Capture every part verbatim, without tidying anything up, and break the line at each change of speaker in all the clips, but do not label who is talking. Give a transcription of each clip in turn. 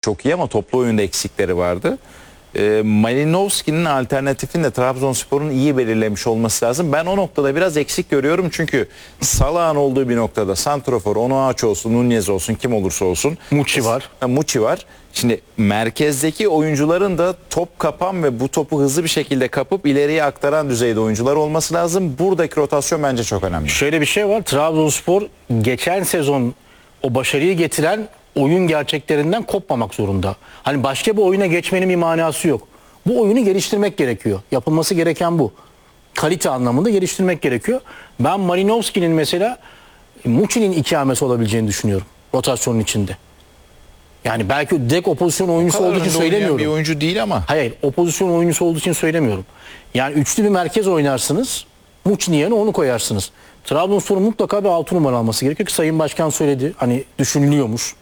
çok iyi ama toplu oyunda eksikleri vardı. E, Malinovski'nin alternatifini de Trabzonspor'un iyi belirlemiş olması lazım. Ben o noktada biraz eksik görüyorum çünkü Salah'ın olduğu bir noktada santrafor, Onuachu olsun, Nunez olsun, kim olursa olsun.
Muçi var.
Ha, Muçi var. Şimdi merkezdeki oyuncuların da top kapan ve bu topu hızlı bir şekilde kapıp ileriye aktaran düzeyde oyuncular olması lazım. Buradaki rotasyon bence çok önemli.
Şöyle bir şey var. Trabzonspor geçen sezon o başarıyı getiren oyun gerçeklerinden kopmamak zorunda. Hani başka bir oyuna geçmenin bir manası yok. Bu oyunu geliştirmek gerekiyor. Yapılması gereken bu. Kalite anlamında geliştirmek gerekiyor. Ben Malinovski'nin mesela Muçi'nin ikamesi olabileceğini düşünüyorum rotasyonun içinde. Yani belki direkt opozisyon oyuncusu olduğu için söylemiyorum.
Bir oyuncu değil ama.
Hayır, opozisyon oyuncusu olduğu için söylemiyorum. Yani üçlü bir merkez oynarsınız. Muçi'nin yerine onu koyarsınız. Trabzonspor'un mutlaka bir altı numara alması gerekiyor ki Sayın Başkan söyledi. Hani düşünülüyormuş.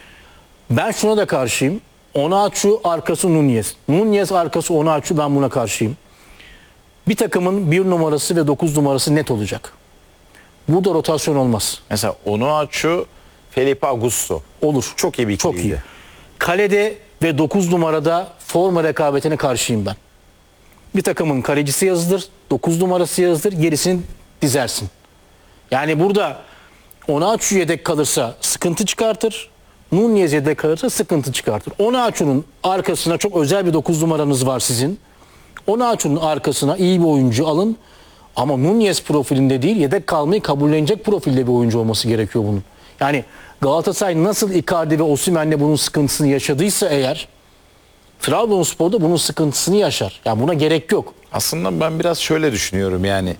Ben şuna da karşıyım. Onuachu arkası Nunez. Nunez arkası Onuachu, ben buna karşıyım. Bir takımın bir numarası ve dokuz numarası net olacak. Burada rotasyon olmaz.
Mesela Onuachu, Felipe Augusto.
Olur.
Çok iyi bir
Çok
ikiliydi.
iyi. Kalede ve dokuz numarada forma rekabetine karşıyım ben. Bir takımın kalecisi yazılır, dokuz numarası yazılır, gerisini dizersin. Yani burada Onuachu yedek kalırsa sıkıntı çıkartır. Nunez yedek kalırsa sıkıntı çıkartır. Onuachu'nun arkasına çok özel bir dokuz numaranız var sizin. Onuachu'nun arkasına iyi bir oyuncu alın. Ama Nunez profilinde değil, yedek kalmayı kabullenecek profilde bir oyuncu olması gerekiyor bunun. Yani Galatasaray nasıl Icardi ve Osimhen'le bunun sıkıntısını yaşadıysa eğer, Trabzonspor da bunun sıkıntısını yaşar. Yani buna gerek yok.
Aslında ben biraz şöyle düşünüyorum yani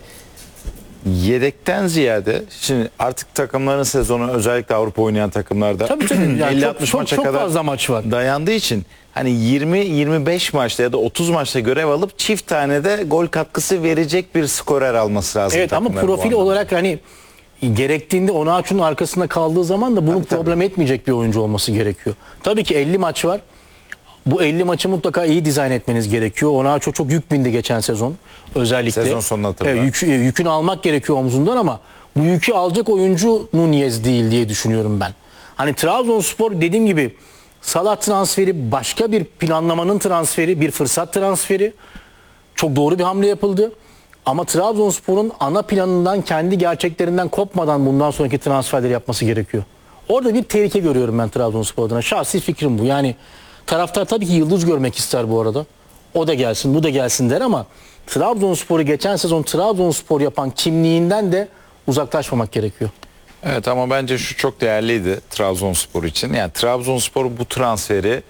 yedekten ziyade şimdi artık takımların sezonu özellikle Avrupa oynayan takımlarda
Tabii tabii. Yani
elli
çok,
altmış
çok,
maça
çok
kadar
fazla maç var.
dayandığı için hani yirmi yirmi beş maçta ya da otuz maçta görev alıp çift tane de gol katkısı verecek bir skorer alması lazım.
Evet ama profil olarak hani gerektiğinde Onuachu'nun arkasında kaldığı zaman da bunu
tabii,
problem
tabii.
etmeyecek bir oyuncu olması gerekiyor. Tabii ki elli maç var. Bu elli maçı mutlaka iyi dizayn etmeniz gerekiyor. Onuachu çok yük bindi geçen sezon. Özellikle.
Sezon sonuna hatırla.
Evet, yük, yükünü almak gerekiyor omzundan ama bu yükü alacak oyuncu Nunez değil diye düşünüyorum ben. Hani Trabzonspor dediğim gibi Salah transferi başka bir planlamanın transferi, bir fırsat transferi. Çok doğru bir hamle yapıldı. Ama Trabzonspor'un ana planından, kendi gerçeklerinden kopmadan bundan sonraki transferleri yapması gerekiyor. Orada bir tehlike görüyorum ben Trabzonspor adına. Şahsi fikrim bu. Yani taraftar tabii ki yıldız görmek ister bu arada. O da gelsin, bu da gelsin der ama Trabzonspor'u geçen sezon Trabzonspor yapan kimliğinden de uzaklaşmamak gerekiyor.
Evet ama bence şu çok değerliydi Trabzonspor için. Yani Trabzonspor bu transferi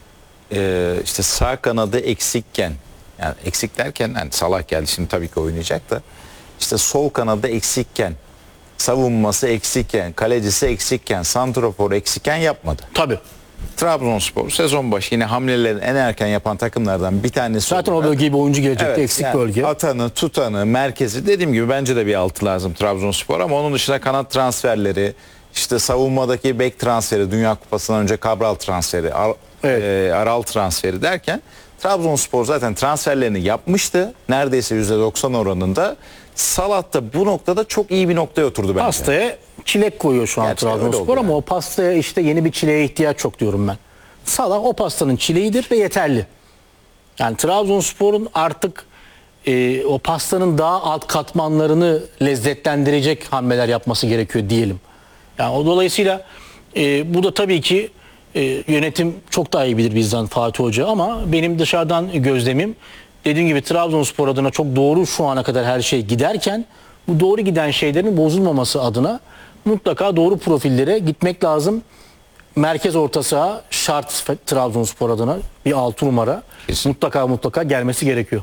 e, işte sağ kanadı eksikken, yani eksik derken yani Salah geldi şimdi tabii ki oynayacak da işte sol kanadı eksikken, savunması eksikken, kalecisi eksikken, santrafor eksikken yapmadı.
Tabii.
Trabzonspor sezon başı yine hamlelerini en erken yapan takımlardan bir tanesi.
Zaten
olarak,
o bölgeye bir oyuncu gelecekti.
evet,
Eksik
yani
bölge.
atanı, tutanı, merkezi dediğim gibi bence de bir altı lazım Trabzonspor ama onun dışında kanat transferleri, işte savunmadaki bek transferi, Dünya Kupası'ndan önce Cabral transferi, Ar
Evet.
e, Aral transferi derken Trabzonspor zaten transferlerini yapmıştı. Neredeyse yüzde doksan oranında. Salah da bu noktada çok iyi bir noktaya oturdu bence.
Pastaya çilek koyuyor şu an
Gerçekten öyle
Trabzonspor
oldu
ama
yani.
o pastaya işte yeni bir çileğe ihtiyaç çok diyorum ben. Salah o pastanın çileğidir ve yeterli. Yani Trabzonspor'un artık e, o pastanın daha alt katmanlarını lezzetlendirecek hamleler yapması gerekiyor diyelim. Yani o dolayısıyla e, bu da tabii ki e, yönetim çok daha iyi bilir bizden Fatih Hoca ama benim dışarıdan gözlemim dediğim gibi Trabzonspor adına çok doğru şu ana kadar her şey giderken bu doğru giden şeylerin bozulmaması adına mutlaka doğru profillere gitmek lazım. Merkez orta saha şart Trabzonspor adına bir altı numara
Kesin.
mutlaka mutlaka gelmesi gerekiyor.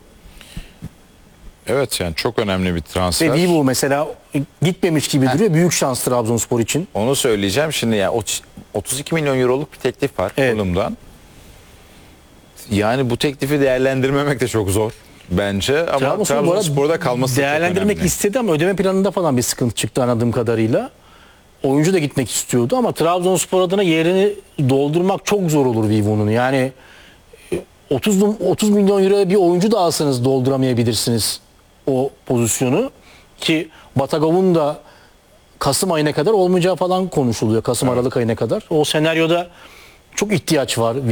Evet yani çok önemli bir transfer.
Ve bu mesela gitmemiş gibi duruyor. Büyük şans Trabzonspor için.
Onu söyleyeceğim şimdi ya otuz iki milyon euroluk bir teklif var
Evet.
Fulham'dan. Yani bu teklifi değerlendirmemek de çok zor bence ama
Trabzonspor bu
Trabzonspor'da
arada
kalması da çok
değerlendirmek
önemli.
istedi ama ödeme planında falan bir sıkıntı çıktı anladığım kadarıyla. Oyuncu da gitmek istiyordu ama Trabzonspor adına yerini doldurmak çok zor olur Vivo'nun. Yani otuz otuz milyon euroya bir oyuncu da alsanız dolduramayabilirsiniz o pozisyonu ki Batagov'un da Kasım ayına kadar olmayacağı falan konuşuluyor. Kasım
Evet.
Aralık ayına kadar. O senaryoda çok ihtiyaç var